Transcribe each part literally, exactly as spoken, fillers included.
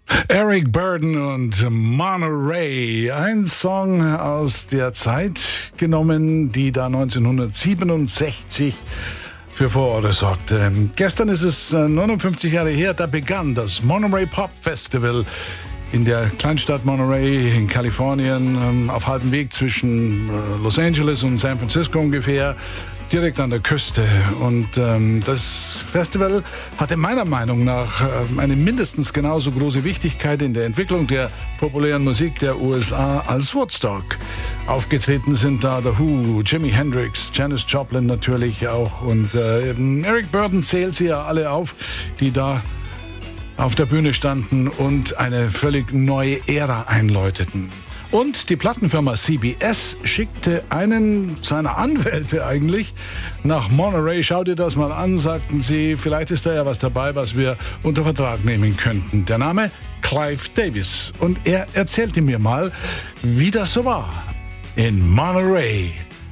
Eric Burdon und Monterey, ein Song aus der Zeit genommen, die da neunzehnhundertsiebenundsechzig für Furore sorgte. Gestern ist es neunundfünfzig Jahre her, da begann das Monterey Pop Festival in der Kleinstadt Monterey in Kalifornien, auf halbem Weg zwischen Los Angeles und San Francisco ungefähr, direkt an der Küste. Und ähm, das Festival hatte meiner Meinung nach ähm, eine mindestens genauso große Wichtigkeit in der Entwicklung der populären Musik der U S A als Woodstock. Aufgetreten sind da The Who, Jimi Hendrix, Janis Joplin natürlich auch und äh, Eric Burdon zählt sie ja alle auf, die da auf der Bühne standen und eine völlig neue Ära einläuteten. Und die Plattenfirma C B S schickte einen seiner Anwälte eigentlich nach Monterey. Schau dir das mal an, sagten sie. Vielleicht ist da ja was dabei, was wir unter Vertrag nehmen könnten. Der Name Clive Davis. Und er erzählte mir mal, wie das so war in Monterey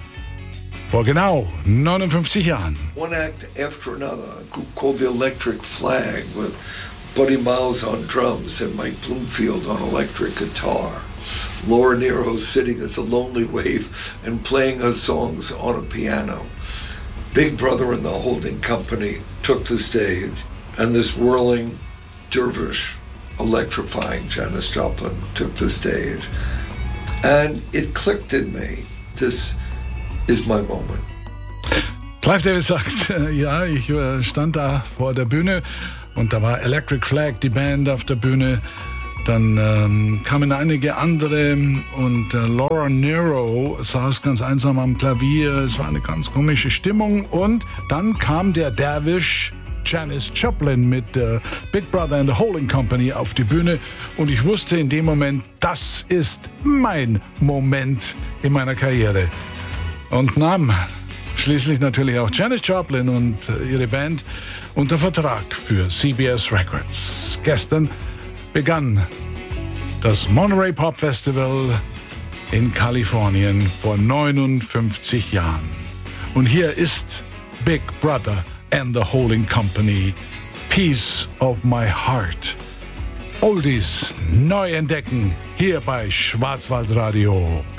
vor genau neunundfünfzig Jahren. One act after another, a group called the Electric Flag with Buddy Miles on drums and Mike Bloomfield on electric guitar. Laura Nero sitting at the Lonely Wave and playing her songs on a piano. Big Brother and the Holding Company took the stage, and this whirling dervish, electrifying Janis Joplin took the stage. And it clicked in me. This is my moment. Clive Davis sagt, äh, ja, ich äh, stand da vor der Bühne und da war Electric Flag, die Band auf der Bühne. Dann ähm, kamen einige andere und äh, Laura Nero saß ganz einsam am Klavier. Es war eine ganz komische Stimmung. Und dann kam der Dervish Janis Joplin mit äh, Big Brother and the Holding Company auf die Bühne. Und ich wusste in dem Moment, das ist mein Moment in meiner Karriere. Und nahm schließlich natürlich auch Janis Joplin und äh, ihre Band unter Vertrag für C B S Records. Gestern begann das Monterey Pop Festival in Kalifornien vor neunundfünfzig Jahren. Und hier ist Big Brother and the Holding Company, Piece of My Heart. Oldies neu entdecken, hier bei Schwarzwaldradio.